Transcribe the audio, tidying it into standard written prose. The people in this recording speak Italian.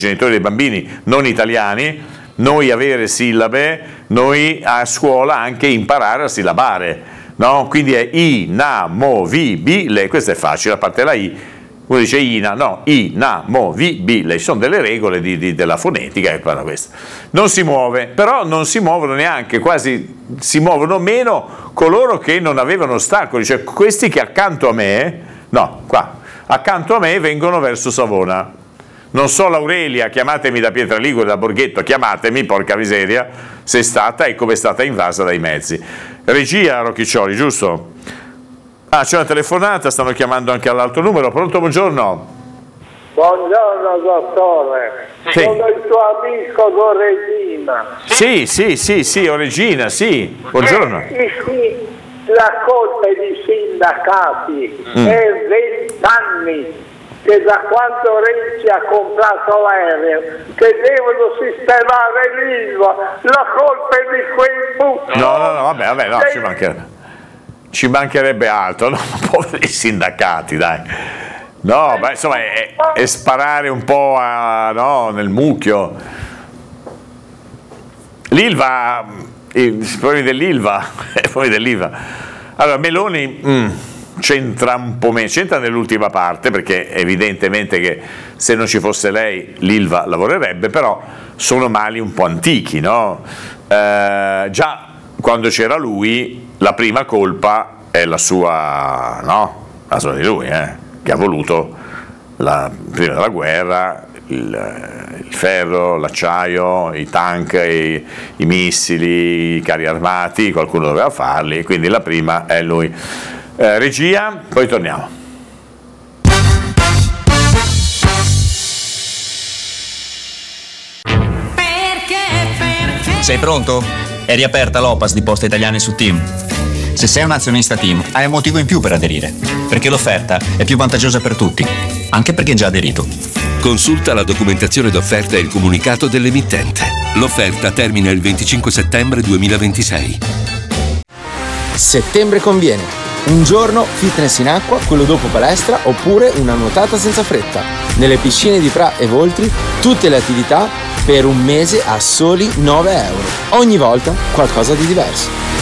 genitori dei bambini non italiani, noi avere sillabe, noi a scuola anche imparare a sillabare, no? Quindi è inamovibile, questo è facile, a parte la I, uno dice inamovibile, ci sono delle regole della fonetica che fanno questo. Non si muove, però non si muovono neanche, quasi si muovono meno coloro che non avevano ostacoli, cioè questi che accanto a me vengono verso Savona. Non so l'Aurelia, chiamatemi da Pietraligure, da Borghetto, chiamatemi, porca miseria, se è stata e come è stata invasa dai mezzi. Regia Rocchiccioli, giusto? C'è una telefonata, stanno chiamando anche all'altro numero. Pronto, buongiorno. Buongiorno dottore, sì. Sono il tuo amico Don Regina. Sì, Regina, sì, buongiorno. La colpa di sindacati è 20 anni. Che da quando Renzi ha comprato l'aereo, che devono sistemare l'Ilva, la colpa è di quei buchi. No, vabbè, no, ci mancherebbe altro, no? Poveri sindacati, dai. No, beh, insomma, è sparare un po' nel mucchio. L'Ilva, i problemi dell'Ilva. Allora, Meloni... c'entra un po' meno, c'entra nell'ultima parte perché evidentemente che se non ci fosse lei l'Ilva lavorerebbe, però sono mali un po' antichi, no? Già quando c'era lui la prima colpa è la sua, no? La sua di lui, che ha voluto prima della guerra il ferro, l'acciaio, i tank, i missili, i carri armati, qualcuno doveva farli, quindi la prima è lui. Regia, poi torniamo. Sei pronto? È riaperta l'OPAS di Poste Italiane su TIM. Se sei un azionista TIM, hai un motivo in più per aderire, perché l'offerta è più vantaggiosa per tutti, anche per chi è già aderito. Consulta la documentazione d'offerta e il comunicato dell'emittente. L'offerta termina il 25 settembre 2026. Settembre conviene. Un giorno fitness in acqua, quello dopo palestra, oppure una nuotata senza fretta. Nelle piscine di Pra e Voltri, tutte le attività per un mese a soli 9 euro. Ogni volta qualcosa di diverso.